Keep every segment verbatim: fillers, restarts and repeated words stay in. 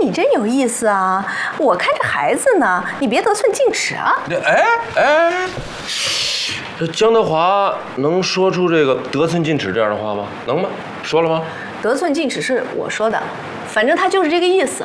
你真有意思啊！我看着孩子呢，你别得寸进尺啊！ 哎哎，这江德华能说出这个得寸进尺这样的话吗？能吗？说了吗？ 得寸进尺是我说的，反正他就是这个意思。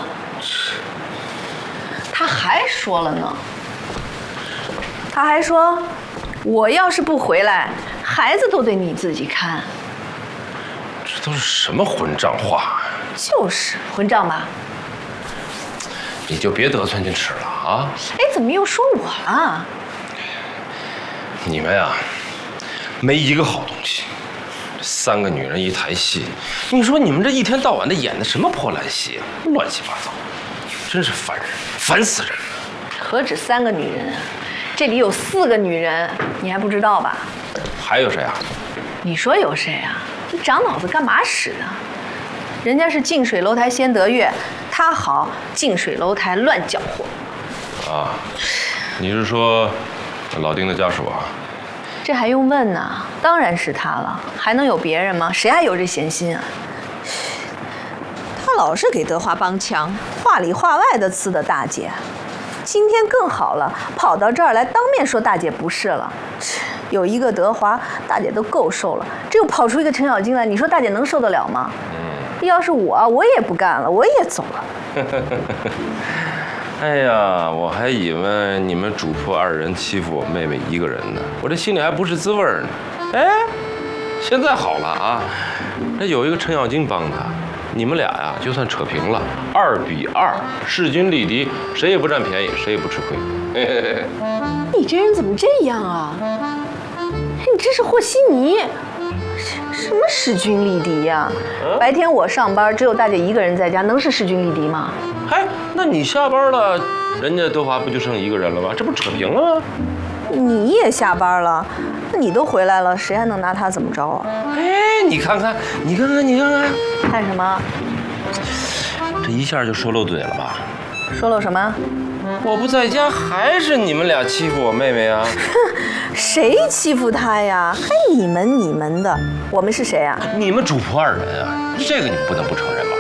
他还说了呢，他还说，我要是不回来，孩子都得你自己看。 这都是什么混账话？ 就是混账吧。 你就别得寸进尺了啊！ 哎，怎么又说我了？ 你们呀，没一个好东西。三个女人一台戏，你说你们这一天到晚的演的什么破烂戏啊？乱七八糟，真是烦人，烦死人了。 何止三个女人啊，这里有四个女人，你还不知道吧？ 还有谁啊？你说有谁啊？你长脑子干嘛使的？人家是近水楼台先得月，他好近水楼台乱搅和。 啊，你是说老丁的家属啊？ 这还用问呢？当然是他了，还能有别人吗？谁还有这闲心啊？他老是给德华帮腔，话里话外的呲的大姐。今天更好了，跑到这儿来当面说大姐不是了。有一个德华，大姐都够受了，这又跑出一个程咬金来，你说大姐能受得了吗？嗯，要是我，我也不干了，我也走了。 哎呀，我还以为你们主仆二人欺负我妹妹一个人呢，我这心里还不是滋味呢。哎，现在好了啊，这有一个程咬金帮他，你们俩呀就算扯平了，二比二，势均力敌，谁也不占便宜，谁也不吃亏。嘿嘿嘿， 你这人怎么这样啊？你这是和稀泥。什么势均力敌呀、啊？白天我上班，只有大姐一个人在家，能是势均力敌吗？ 哎，那你下班了，人家德华不就剩一个人了吗？这不扯平了吗？ 你也下班了，那你都回来了，谁还能拿他怎么着啊？ 哎，你看看，你看看，你看看， 看什么？ 这一下就说漏嘴了吧？ 说漏什么？ 我不在家，还是你们俩欺负我妹妹啊？ 谁欺负她呀？还你们你们的，我们是谁啊？ 你们主仆二人啊，这个你们不能不承认吧？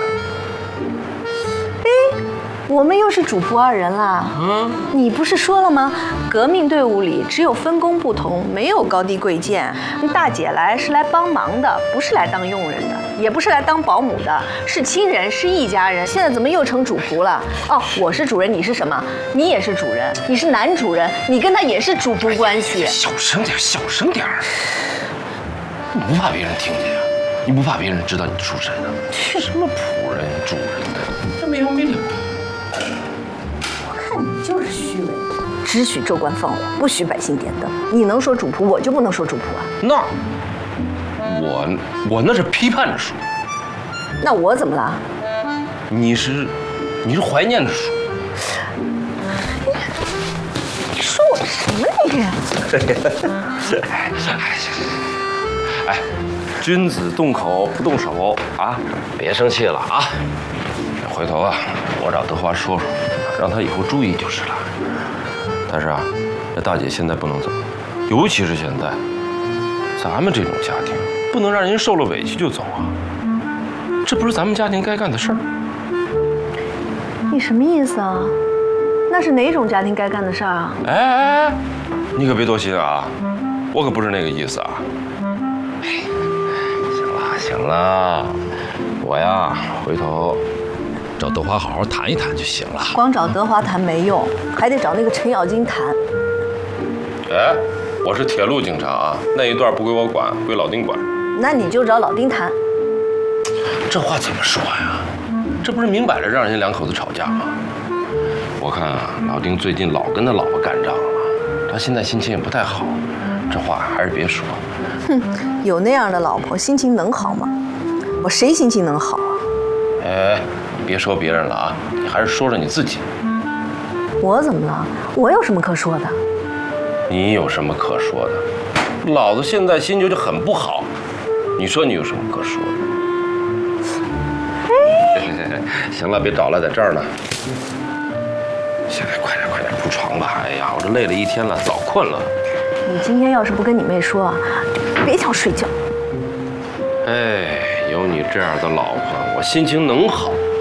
哎，我们又是主仆二人啦。嗯，你不是说了吗？革命队伍里只有分工不同，没有高低贵贱。大姐来是来帮忙的，不是来当佣人的，也不是来当保姆的，是亲人，是一家人。现在怎么又成主仆了？哦，我是主人，你是什么？你也是主人，你是男主人，你跟他也是主仆关系。 小声点，小声点。你不怕别人听见呀？你不怕别人知道你出身啊？什么仆人、主人的，这没完没了。 我看你就是虚伪，只许州官放火，不许百姓点灯。你能说主仆，我就不能说主仆啊？ 那我我那是批判着说。 那我怎么了？ 你是你是怀念着说。 你说我什么你？ 哎哎，君子动口不动手啊！别生气了啊！回头啊，我找德华说说，让他以后注意就是了。但是啊，这大姐现在不能走，尤其是现在，咱们这种家庭不能让人受了委屈就走啊，这不是咱们家庭该干的事儿。 你什么意思啊？那是哪种家庭该干的事儿啊？ 哎哎哎，你可别多心啊，我可不是那个意思啊。哎，行了行了，我呀回头找德华好好谈一谈就行了。 光找德华谈没用，还得找那个程咬金谈。 哎，我是铁路警察啊，那一段不归我管，归老丁管。 那你就找老丁谈。 这话怎么说呀？这不是明摆着让人家两口子吵架吗？我看啊，老丁最近老跟他老婆干仗了，他现在心情也不太好，这话还是别说。 哼，有那样的老婆，心情能好吗？我谁心情能好啊？ 哎，你别说别人了啊，你还是说说你自己。 我怎么了？我有什么可说的？ 你有什么可说的？老子现在心情就很不好，你说你有什么可说的？行了，别找了，在这儿呢。现在快点快点铺床吧！哎呀，我这累了一天了，早困了。 你今天要是不跟你妹说啊，别想睡觉。 哎，有你这样的老婆，我心情能好？